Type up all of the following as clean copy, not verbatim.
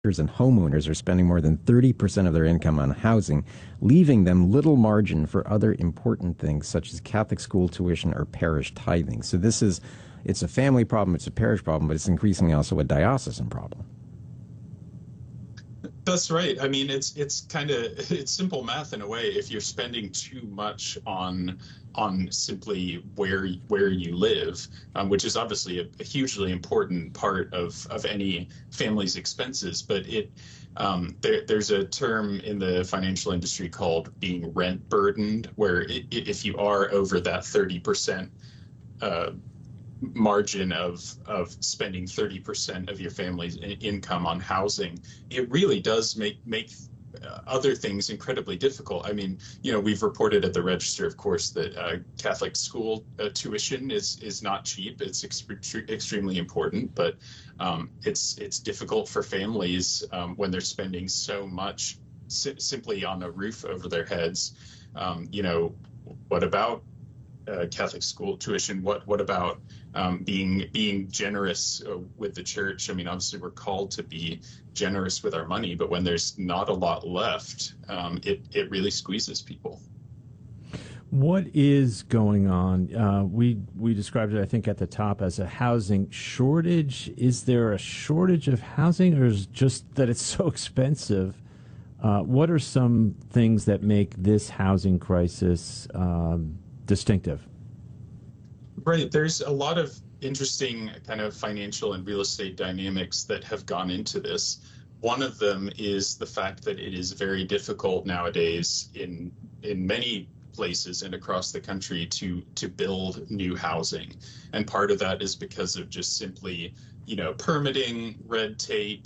and homeowners are spending more than 30% of their income on housing, leaving them little margin for other important things such as Catholic school tuition or parish tithing. So it's a family problem, it's a parish problem, but it's increasingly also a diocesan problem. That's right. I mean, it's kind of it's simple math in a way. If you're spending too much on simply where you live, which is obviously a hugely important part of any family's expenses, but there's a term in the financial industry called being rent burdened, where if you are over that 30% margin of spending 30% of your family's income on housing, it really does make other things incredibly difficult. I mean, we've reported at the Register, of course, that Catholic school tuition is not cheap. It's extremely important, but it's difficult for families when they're spending so much simply on a roof over their heads. What about Catholic school tuition? What about being generous with the church? I mean, obviously we're called to be generous with our money, but when there's not a lot left, it really squeezes people. What is going on? We described it, I think, at the top as a housing shortage. Is there a shortage of housing, or is it just that it's so expensive? What are some things that make this housing crisis distinctive? Right. There's a lot of interesting kind of financial and real estate dynamics that have gone into this. One of them is the fact that it is very difficult nowadays in many places and across the country to build new housing. And part of that is because of just simply, permitting, red tape,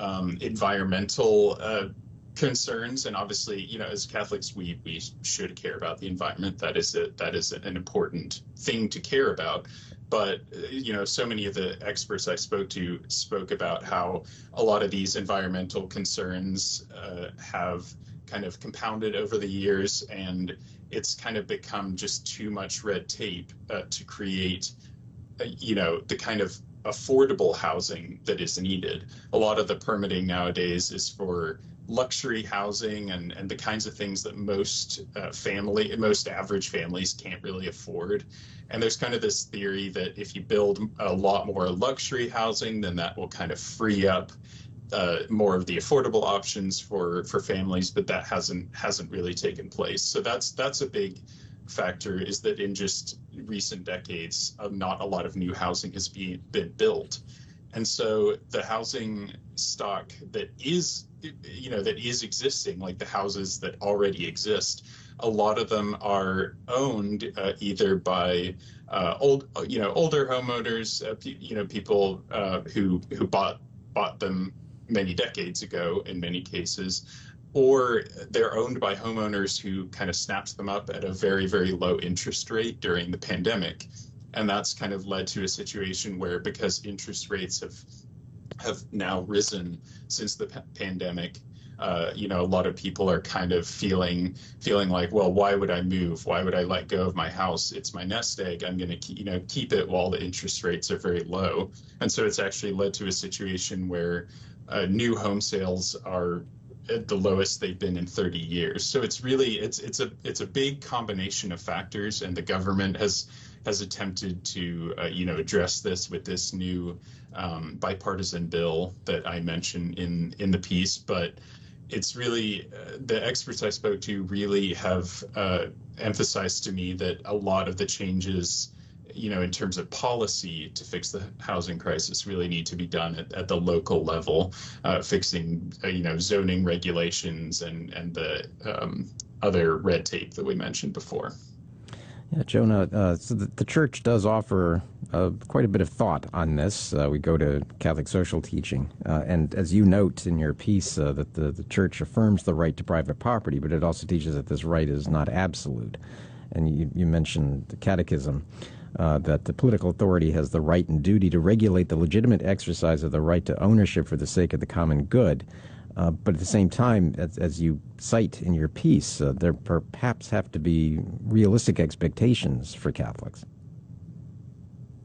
environmental concerns. And obviously, as Catholics, we should care about the environment. That is an important thing to care about. But so many of the experts I spoke about how a lot of these environmental concerns have kind of compounded over the years, and it's kind of become just too much red tape to create the kind of affordable housing that is needed. A lot of the permitting nowadays is for luxury housing and the kinds of things that most average families can't really afford. And there's kind of this theory that if you build a lot more luxury housing, then that will kind of free up more of the affordable options for families, but that hasn't really taken place. So that's a big factor, is that in just recent decades, not a lot of new housing has been built. And so the housing stock that is existing, like the houses that already exist, a lot of them are owned either by older homeowners, people who bought them many decades ago in many cases, or they're owned by homeowners who kind of snapped them up at a very, very low interest rate during the pandemic. And that's kind of led to a situation where, because interest rates have now risen since the pandemic, a lot of people are kind of feeling like, well, why would I move? Why would I let go of my house? It's my nest egg. I'm going to keep it while the interest rates are very low. And so it's actually led to a situation where new home sales are at the lowest they've been in 30 years. So it's really it's a big combination of factors, and the government has attempted to address this with this new bipartisan bill that I mentioned in the piece. But it's really the experts I spoke to really have emphasized to me that a lot of the changes, in terms of policy to fix the housing crisis, really need to be done at the local level, fixing zoning regulations and the other red tape that we mentioned before. Yeah, Jonah, so the church does offer quite a bit of thought on this. We go to Catholic social teaching, and as you note in your piece, that the church affirms the right to private property, but it also teaches that this right is not absolute. And you mentioned the catechism, that the political authority has the right and duty to regulate the legitimate exercise of the right to ownership for the sake of the common good. But at the same time, as you cite in your piece, there perhaps have to be realistic expectations for Catholics.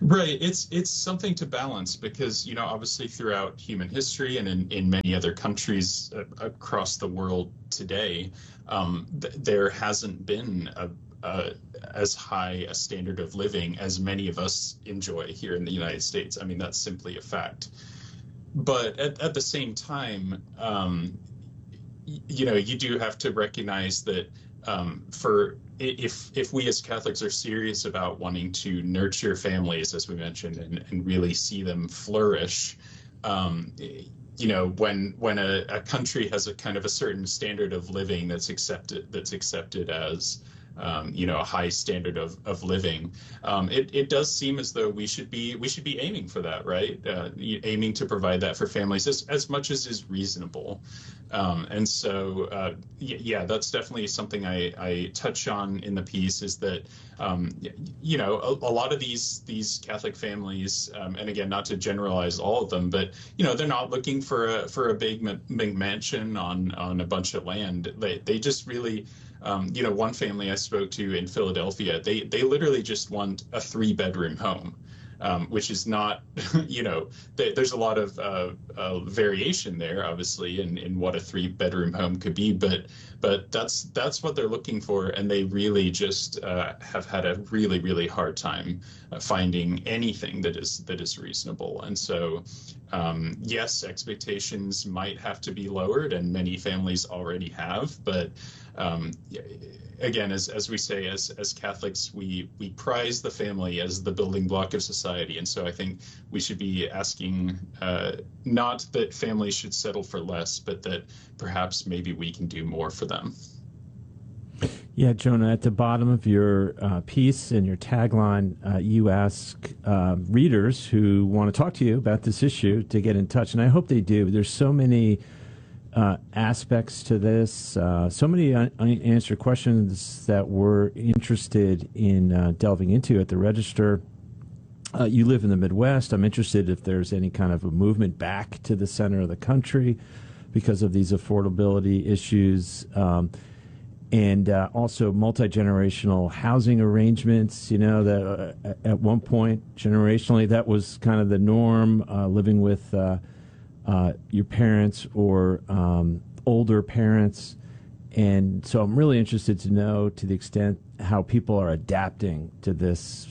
Right. It's something to balance because, obviously throughout human history and in many other countries across the world today, there hasn't been a as high a standard of living as many of us enjoy here in the United States. I mean, that's simply a fact. But at the same time, you do have to recognize that for if we as Catholics are serious about wanting to nurture families, as we mentioned, and really see them flourish, when a country has a kind of a certain standard of living that's accepted as a high standard of living. It does seem as though we should be aiming for that, right? Aiming to provide that for families as much as is reasonable. And so, yeah, that's definitely something I touch on in the piece is that, a lot of these Catholic families, and again, not to generalize all of them, but, they're not looking for a big mansion on a bunch of land. They just really, one family I spoke to in Philadelphia, they literally just want a 3-bedroom home, which is not, there's a lot of variation there, obviously, in what a 3-bedroom home could be, but that's what they're looking for, and they really just have had a really, really hard time finding anything that is reasonable. And so, yes, expectations might have to be lowered, and many families already have, but again, as we say, as Catholics, we prize the family as the building block of society. And so I think we should be asking not that families should settle for less, but that perhaps maybe we can do more for them. Yeah, Jonah, at the bottom of your piece and your tagline, you ask readers who want to talk to you about this issue to get in touch. And I hope they do. There's so many aspects to this, so many unanswered questions that we're interested in delving into at the Register. You live in the Midwest. I'm interested if there's any kind of a movement back to the center of the country because of these affordability issues, and also multi-generational housing arrangements. That at one point, generationally, that was kind of the norm, living with your parents or older parents. And so I'm really interested to know to the extent how people are adapting to this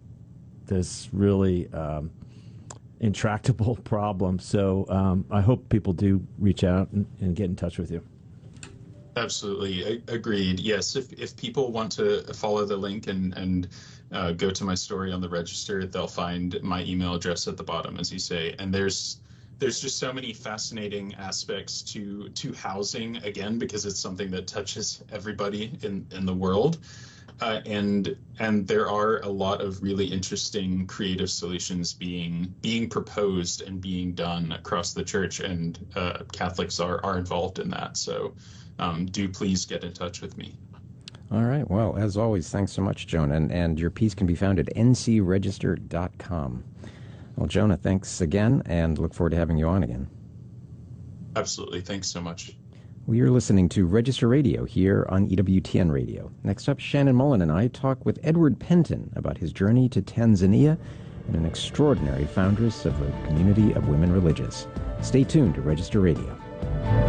really intractable problem. So I hope people do reach out and get in touch with you. Absolutely. Agreed. Yes. If people want to follow the link and go to my story on the Register, they'll find my email address at the bottom, as you say. And there's just so many fascinating aspects to housing, again, because it's something that touches everybody in the world. And there are a lot of really interesting creative solutions being proposed and being done across the church, and Catholics are involved in that. So do please get in touch with me. All right. Well, as always, thanks so much, Jonah. And your piece can be found at ncregister.com. Well, Jonah, thanks again, and look forward to having you on again. Absolutely. Thanks so much. We are listening to Register Radio here on EWTN Radio. Next up, Shannon Mullen and I talk with Edward Penton about his journey to Tanzania and an extraordinary foundress of a community of women religious. Stay tuned to Register Radio.